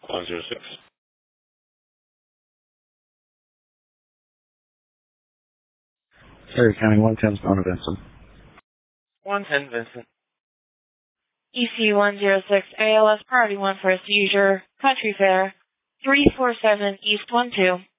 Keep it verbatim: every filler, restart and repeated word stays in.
one zero six. Area County one ten, Mona Vincent. one ten, Vincent. E C one zero six, A L S Priority one for a seizure, Country Fair, three four seven East one two.